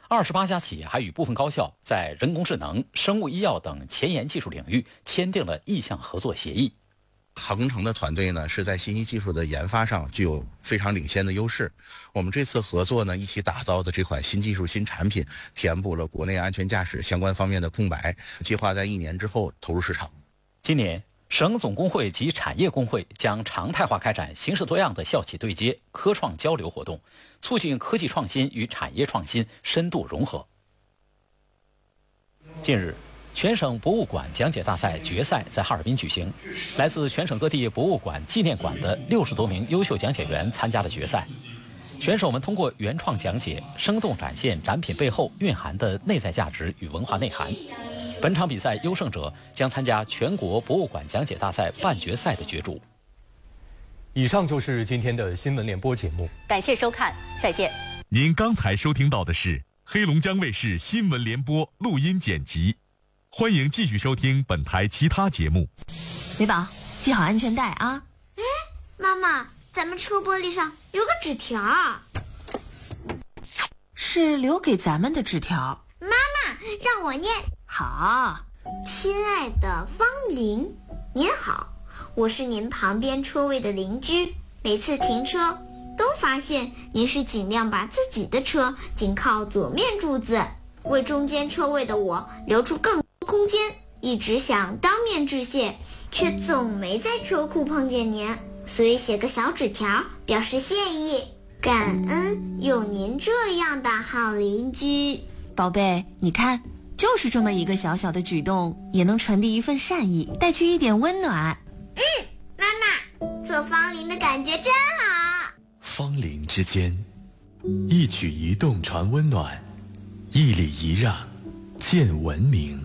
28家企业还与部分高校在人工智能、生物医药等前沿技术领域签订了意向合作协议。 恒城的团队呢，是在信息技术的研发上具有非常领先的优势。我们这次合作呢，一起打造的这款新技术新产品，填补了国内安全驾驶相关方面的空白，计划在1年之后投入市场。 今年，省总工会及产业工会将常态化开展形式多样的校企对接、科创交流活动，促进科技创新与产业创新深度融合。近日，全省博物馆讲解大赛决赛在哈尔滨举行，来自全省各地博物馆、纪念馆的60多名优秀讲解员参加了决赛。选手们通过原创讲解，生动展现展品背后蕴含的内在价值与文化内涵。本场比赛优胜者将参加全国博物馆讲解大赛半决赛的角逐。 以上就是今天的新闻联播节目， 感谢收看，再见。 您刚才收听到的是黑龙江卫视新闻联播录音剪辑，欢迎继续收听本台其他节目。 美宝，系好安全带啊！ 哎，妈妈，咱们车玻璃上有个纸条， 是留给咱们的纸条。 妈妈，让我念。 好， 亲爱的方林，您好，我是您旁边车位的邻居，每次停车都发现您是尽量把自己的车紧靠左面柱子，为中间车位的我留出更多空间，一直想当面致谢，却总没在车库碰见您，所以写个小纸条表示谢意，感恩有您这样的好邻居。 宝贝，你看，就是这么一个小小的举动，也能传递一份善意，带去一点温暖。 妈妈，做方林的感觉真好。 方林之间，一举一动传温暖，一礼一让见文明。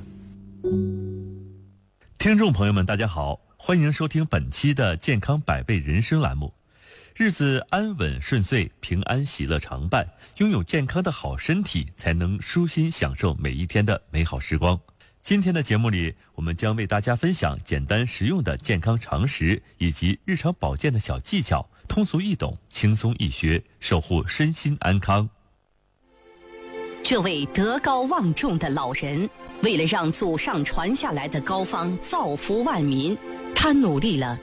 听众朋友们大家好，欢迎收听本期的健康百倍人生栏目。日子安稳顺遂，平安喜乐常伴，拥有健康的好身体，才能舒心享受每一天的美好时光。今天的节目里，我们将为大家分享简单实用的健康常识，以及日常保健的小技巧，通俗易懂，轻松易学，守护身心安康。 这位德高望重的老人，为了让祖上传下来的膏方造福万民，他努力了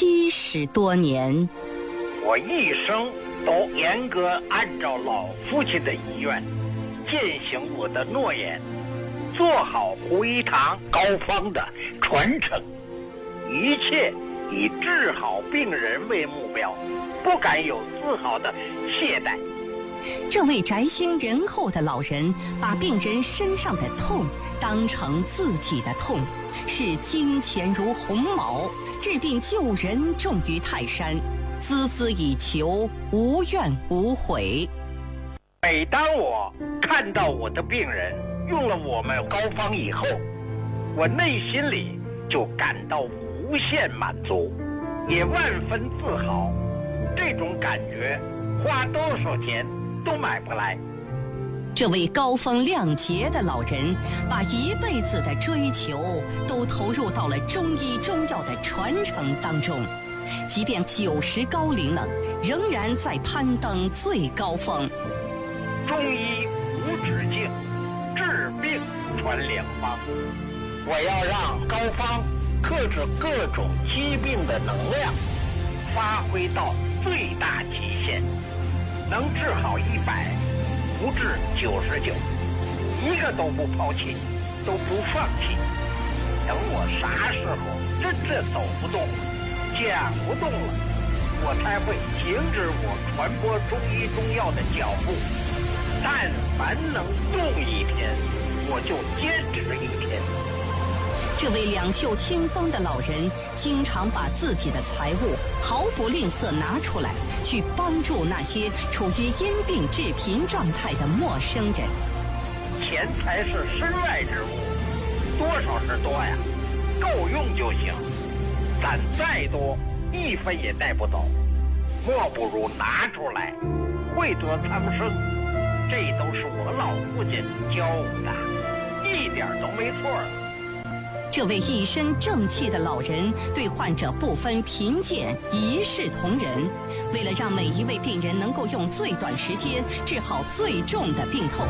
70多年。 我一生都严格按照老父亲的遗愿，践行我的诺言，做好胡一堂膏方的传承，一切以治好病人为目标，不敢有丝毫的懈怠。 这位宅心仁厚的老人，把病人身上的痛当成自己的痛，视金钱如鸿毛，治病救人重于泰山，孜孜以求，无怨无悔。 每当我看到我的病人用了我们膏方以后，我内心里就感到无限满足，也万分自豪。这种感觉花多少钱都买不来。 这位高风亮节的老人，把一辈子的追求都投入到了中医中药的传承当中，即便90高龄了，仍然在攀登最高峰。 中医无止境，治病传良方。我要让膏方克制各种疾病的能量发挥到最大极限，能治好100，不治99，一个都不抛弃，都不放弃。等我啥时候真正走不动了，讲不动了，我才会停止我传播中医中药的脚步。但凡能动一天，我就坚持1天。 这位两袖清风的老人，经常把自己的财物毫不吝啬拿出来，去帮助那些处于因病致贫状态的陌生人。 钱财是身外之物，多少是多呀，够用就行。攒再多，1分也带不走，莫不如拿出来，惠德苍生。这都是我老父亲教我的，一点都没错。 这位一身正气的老人，对患者不分贫贱，一视同仁。为了让每一位病人能够用最短时间治好最重的病痛，